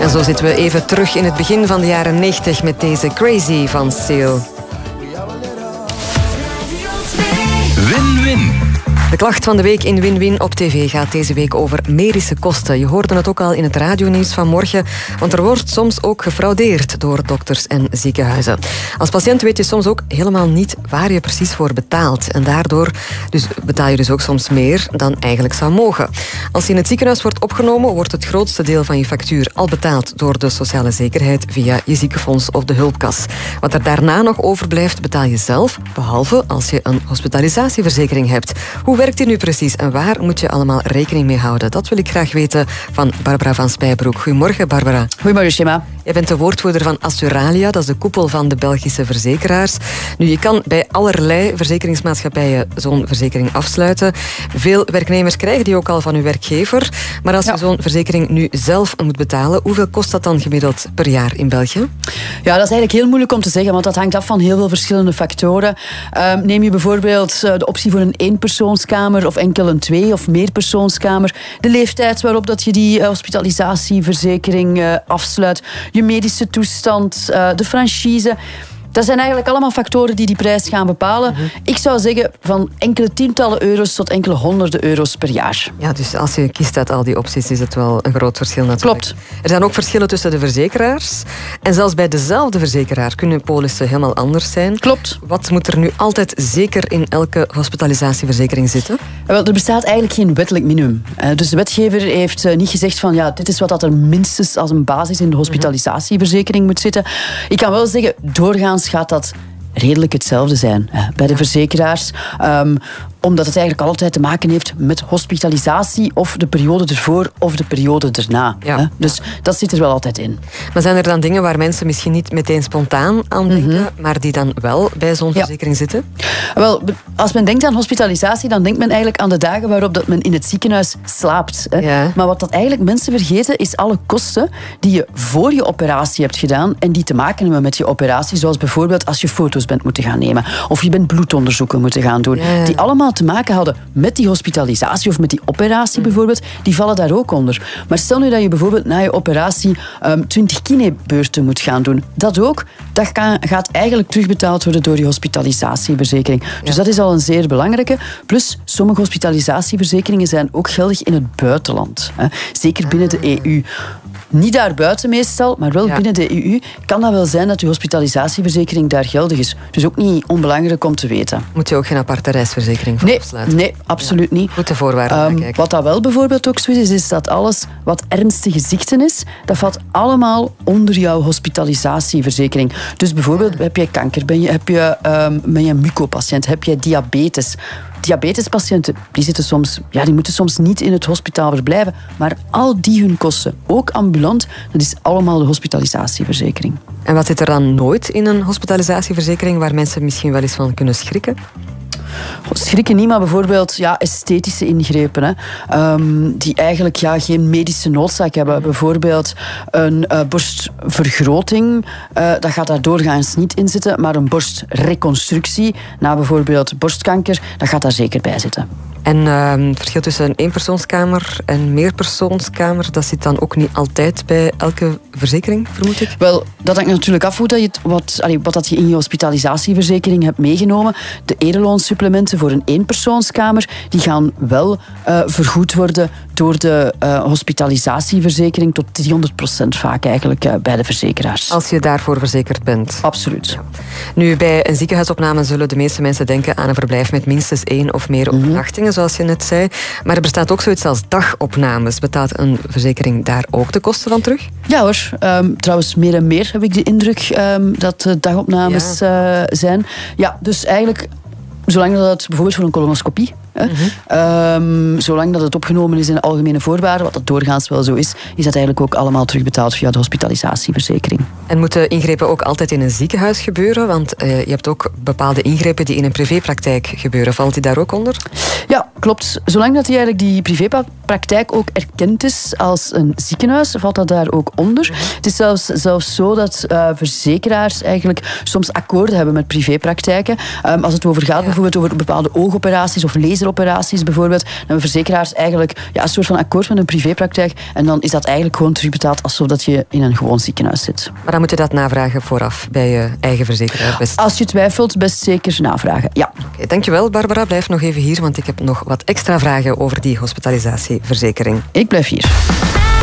En zo zitten we even terug in het begin van de jaren 90 met deze Crazy van Seal. Win-win. De klacht van de week in Win-Win op tv gaat deze week over medische kosten. Je hoorde het ook al in het radionieuws van morgen, want er wordt soms ook gefraudeerd door dokters en ziekenhuizen. Als patiënt weet je soms ook helemaal niet waar je precies voor betaalt. En daardoor betaal je dus ook soms meer dan eigenlijk zou mogen. Als je in het ziekenhuis wordt opgenomen, wordt het grootste deel van je factuur al betaald door de sociale zekerheid via je ziekenfonds of de hulpkas. Wat er daarna nog overblijft, betaal je zelf, behalve als je een hospitalisatieverzekering hebt. Hoe werkt die nu precies en waar moet je allemaal rekening mee houden? Dat wil ik graag weten van Barbara van Spijbroek. Goedemorgen, Barbara. Goedemorgen, Shema. Jij bent de woordvoerder van Assuralia, dat is de koepel van de Belgische verzekeraars. Nu, je kan bij allerlei verzekeringsmaatschappijen zo'n verzekering afsluiten. Veel werknemers krijgen die ook al van hun werkgever. Maar als je zo'n verzekering nu zelf moet betalen, hoeveel kost dat dan gemiddeld per jaar in België? Ja, dat is eigenlijk heel moeilijk om te zeggen, want dat hangt af van heel veel verschillende factoren. Neem je bijvoorbeeld de optie voor een eenpersoonskamer of enkel een twee- of meerpersoonskamer. De leeftijd waarop dat je die hospitalisatieverzekering afsluit. Je medische toestand, de franchise. Dat zijn eigenlijk allemaal factoren die prijs gaan bepalen. Ik zou zeggen van enkele tientallen euro's tot enkele honderden euro's per jaar. Ja, dus als je kiest uit al die opties, is het wel een groot verschil natuurlijk. Klopt. Er zijn ook verschillen tussen de verzekeraars. En zelfs bij dezelfde verzekeraar kunnen polissen helemaal anders zijn. Klopt. Wat moet er nu altijd zeker in elke hospitalisatieverzekering zitten? Wel, er bestaat eigenlijk geen wettelijk minimum. Dus de wetgever heeft niet gezegd van ja, dit is wat er minstens als een basis in de hospitalisatieverzekering moet zitten. Ik kan wel zeggen, doorgaans gaat dat redelijk hetzelfde zijn bij de verzekeraars. Omdat het eigenlijk altijd te maken heeft met hospitalisatie of de periode ervoor of de periode erna. Ja. Dus dat zit er wel altijd in. Maar zijn er dan dingen waar mensen misschien niet meteen spontaan aan denken, maar die dan wel bij zo'n verzekering zitten? Wel, als men denkt aan hospitalisatie, dan denkt men eigenlijk aan de dagen waarop dat men in het ziekenhuis slaapt. Ja. Maar wat dat eigenlijk mensen vergeten, is alle kosten die je voor je operatie hebt gedaan en die te maken hebben met je operatie, zoals bijvoorbeeld als je foto's bent moeten gaan nemen of je bent bloedonderzoeken moeten gaan doen. Ja. Die allemaal te maken hadden met die hospitalisatie of met die operatie bijvoorbeeld, die vallen daar ook onder. Maar stel nu dat je bijvoorbeeld na je operatie 20 kinebeurten moet gaan doen. Dat ook, dat gaat eigenlijk terugbetaald worden door je hospitalisatieverzekering. Dus dat is al een zeer belangrijke. Plus, sommige hospitalisatieverzekeringen zijn ook geldig in het buitenland. Zeker binnen de EU. Niet daarbuiten meestal, maar wel binnen de EU kan dat wel zijn dat je hospitalisatieverzekering daar geldig is. Dus ook niet onbelangrijk om te weten. Moet je ook geen aparte reisverzekering voor afsluiten? Nee, absoluut niet. Goed de voorwaarden nakijken. Wat dat wel bijvoorbeeld ook zo is dat alles wat ernstige ziekten is, dat valt allemaal onder jouw hospitalisatieverzekering. Dus bijvoorbeeld heb je kanker, ben je een mucopatiënt, heb je diabetes. Diabetespatiënten die moeten soms niet in het hospitaal verblijven, maar al die hun kosten, ook ambulant, dat is allemaal de hospitalisatieverzekering. En wat zit er dan nooit in een hospitalisatieverzekering waar mensen misschien wel eens van kunnen schrikken? Schrikken niet, maar bijvoorbeeld esthetische ingrepen die eigenlijk geen medische noodzaak hebben. Bijvoorbeeld een borstvergroting, dat gaat daar doorgaans niet in zitten, maar een borstreconstructie na bijvoorbeeld borstkanker, dat gaat daar zeker bij zitten. En het verschil tussen een eenpersoonskamer en meerpersoonskamer, dat zit dan ook niet altijd bij elke verzekering, vermoed ik? Wel, dat hangt natuurlijk af wat dat je in je hospitalisatieverzekering hebt meegenomen. De ereloonsupplementen voor een eenpersoonskamer, die gaan wel vergoed worden door de hospitalisatieverzekering tot 300% vaak eigenlijk bij de verzekeraars. Als je daarvoor verzekerd bent. Absoluut. Ja. Nu, bij een ziekenhuisopname zullen de meeste mensen denken aan een verblijf met minstens 1 of meer overnachtingen, zoals je net zei. Maar er bestaat ook zoiets als dagopnames. Betaalt een verzekering daar ook de kosten van terug? Ja hoor. Trouwens, meer en meer heb ik de indruk dat dagopnames zijn. Ja, dus eigenlijk, zolang dat het bijvoorbeeld voor een colonoscopie, zolang dat het opgenomen is in de algemene voorwaarden, wat dat doorgaans wel zo is dat eigenlijk ook allemaal terugbetaald via de hospitalisatieverzekering. En moeten ingrepen ook altijd in een ziekenhuis gebeuren? Want je hebt ook bepaalde ingrepen die in een privépraktijk gebeuren. Valt die daar ook onder? Ja, klopt. Zolang dat die privépraktijk ook erkend is als een ziekenhuis, valt dat daar ook onder. Het is zelfs zo dat verzekeraars eigenlijk soms akkoorden hebben met privépraktijken. Als het gaat bijvoorbeeld over bepaalde oogoperaties of laseroperaties kankeroperaties bijvoorbeeld, dan hebben verzekeraars eigenlijk een soort van akkoord met een privépraktijk en dan is dat eigenlijk gewoon terugbetaald alsof dat je in een gewoon ziekenhuis zit. Maar dan moet je dat navragen vooraf bij je eigen verzekeraar. Als je twijfelt, best zeker navragen, ja. Oké, dankjewel Barbara. Blijf nog even hier, want ik heb nog wat extra vragen over die hospitalisatieverzekering. Ik blijf hier.